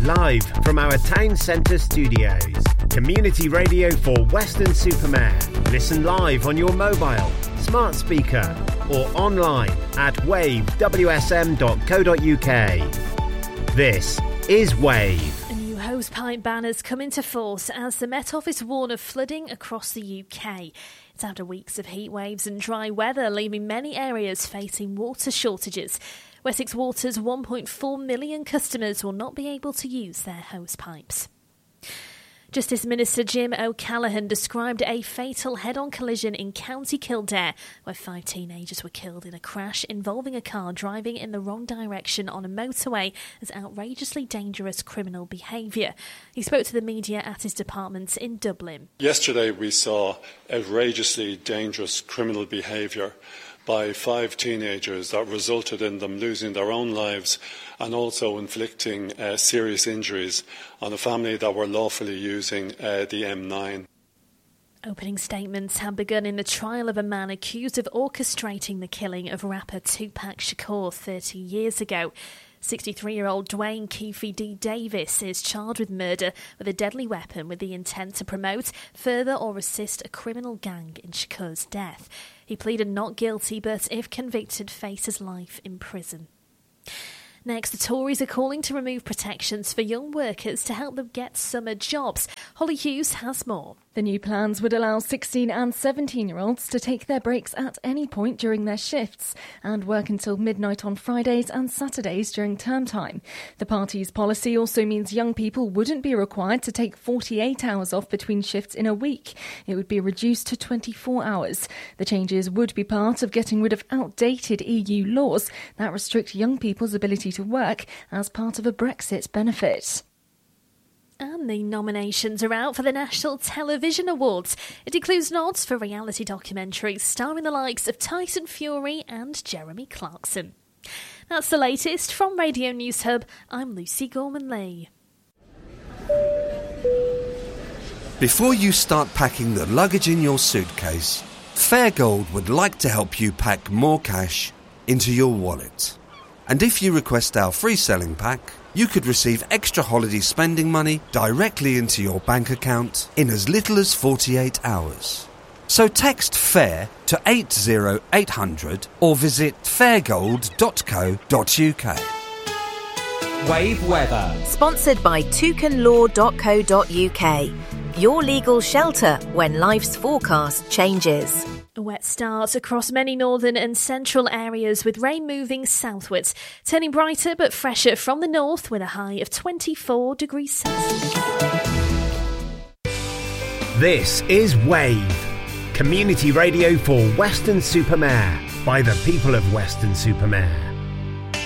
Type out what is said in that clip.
live from our town centre studios. Community radio for Weston-super-Mare. Listen live on your mobile, smart speaker or online at wavewsm.co.uk. This is Wave. New hosepipe banners come into force as the Met Office warn of flooding across the UK. It's after weeks of heat waves and dry weather, leaving many areas facing water shortages. Wessex Water's 1.4 million customers will not be able to use their hosepipes. Justice Minister Jim O'Callaghan described a fatal head-on collision in County Kildare, where 5 teenagers were killed in a crash involving a car driving in the wrong direction on a motorway as outrageously dangerous criminal behaviour. He spoke to the media at his department in Dublin. Yesterday we saw outrageously dangerous criminal behaviour by 5 teenagers that resulted in them losing their own lives and also inflicting serious injuries on a family that were lawfully using the M9. Opening statements have begun in the trial of a man accused of orchestrating the killing of rapper Tupac Shakur 30 years ago. 63-year-old Dwayne Keefe D. Davis is charged with murder with a deadly weapon with the intent to promote, further or assist a criminal gang in Shakur's death. He pleaded not guilty, but if convicted, faces life in prison. Next, the Tories are calling to remove protections for young workers to help them get summer jobs. Holly Hughes has more. The new plans would allow 16 and 17-year-olds to take their breaks at any point during their shifts and work until midnight on Fridays and Saturdays during term time. The party's policy also means young people wouldn't be required to take 48 hours off between shifts in a week. It would be reduced to 24 hours. The changes would be part of getting rid of outdated EU laws that restrict young people's ability to work as part of a Brexit benefit. And the nominations are out for the National Television Awards. It includes nods for reality documentaries starring the likes of Tyson Fury and Jeremy Clarkson. That's the latest from Radio News Hub. I'm Lucy Gorman-Lee. Before you start packing the luggage in your suitcase, Fairgold would like to help you pack more cash into your wallet. And if you request our free selling pack, you could receive extra holiday spending money directly into your bank account in as little as 48 hours. So text FAIR to 80800 or visit fairgold.co.uk. Wave weather. Sponsored by toucanlaw.co.uk. Your legal shelter when life's forecast changes. A wet start across many northern and central areas with rain moving southwards, turning brighter but fresher from the north with a high of 24 degrees Celsius. This is Wave. Community radio for Weston-super-Mare by the people of Weston-super-Mare.